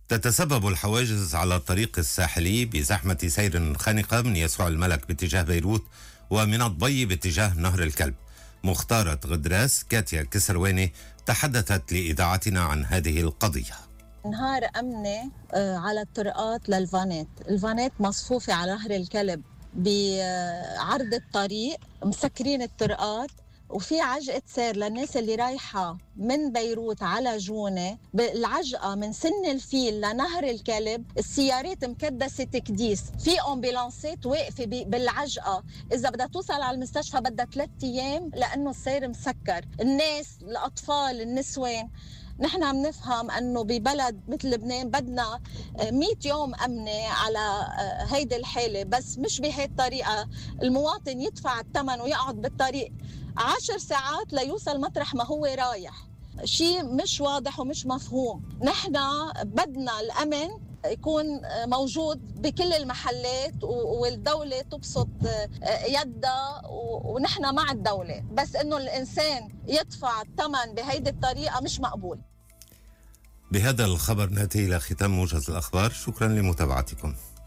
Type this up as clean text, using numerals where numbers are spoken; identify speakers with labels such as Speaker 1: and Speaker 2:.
Speaker 1: تتسبب الحواجز على الطريق الساحلي بزحمة سير خانقة من يسوع الملك باتجاه بيروت ومن الضي باتجاه نهر الكلب. مختارة غدراس كاتيا كسرواني تحدثت لإذاعتنا عن هذه القضية.
Speaker 2: نهار أمني على الطرقات للفانات، الفانات مصفوفة على نهر الكلب بعرض الطريق، مسكرين الطرقات، وفي عجقة سير للناس اللي رايحة من بيروت على جونة. بالعجقة من سن الفيل لنهر الكلب السيارات مكدسة تكديس، في أمبيلانسات واقفة بالعجقة، إذا بدها توصل على المستشفى بدها 3 أيام لأنه السير مسكر. الناس، الأطفال، النسوان، نحن عم نفهم أنه ببلد مثل لبنان بدنا 100 يوم أمنة على هيدي الحالة، بس مش بهي الطريقة. المواطن يدفع الثمن ويقعد بالطريق 10 ساعات ليوصل مطرح ما هو رايح. شيء مش واضح ومش مفهوم. نحن بدنا الأمن يكون موجود بكل المحلات والدولة تبسط يدها ونحن مع الدولة، بس إنه الإنسان يدفع الثمن بهيدي الطريقة مش مقبول.
Speaker 1: بهذا الخبر نأتي إلى ختام موجز الأخبار. شكرا لمتابعتكم.